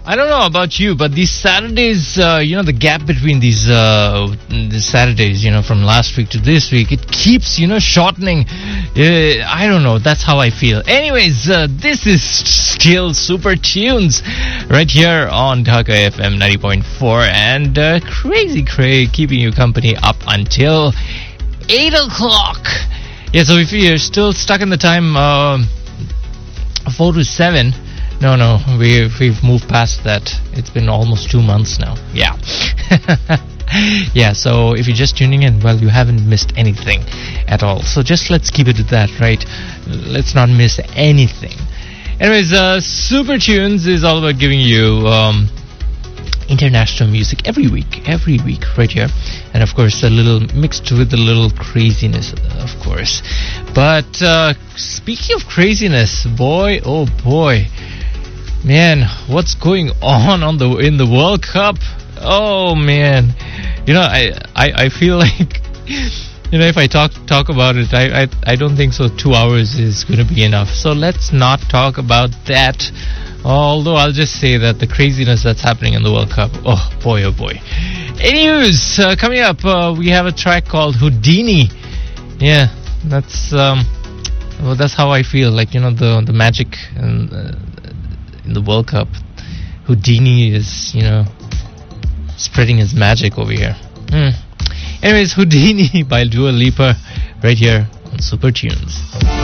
I don't know about you, but these Saturdays, the gap between these Saturdays, from last week to this week, it keeps, shortening. I don't know. That's how I feel. Anyways, this is still Super Tunes right here on Dhaka FM 90.4 and Crazy Craig keeping you company up until 8 o'clock. Yeah, so if you're still stuck in the time 4 to 7, no, we've moved past that. It's been almost 2 months now. Yeah. Yeah, so if you're just tuning in, well, you haven't missed anything at all. So just let's keep it at that, right? Let's not miss anything. Anyways, Super Tunes is all about giving you international music every week right here, and of course a little mixed with a little craziness, of course. But speaking of craziness, boy, oh boy, man, what's going on in the World Cup? Oh man, I feel like if I talk about it, I don't think so 2 hours is going to be enough. So let's not talk about that. Although I'll just say that the craziness that's happening in the World Cup, oh boy. Anyways, coming up, we have a track called Houdini. Yeah, that's how I feel. Like, the magic in the World Cup. Houdini is, spreading his magic over here. Anyways, Houdini by Dua Lipa right here on Super Tunes.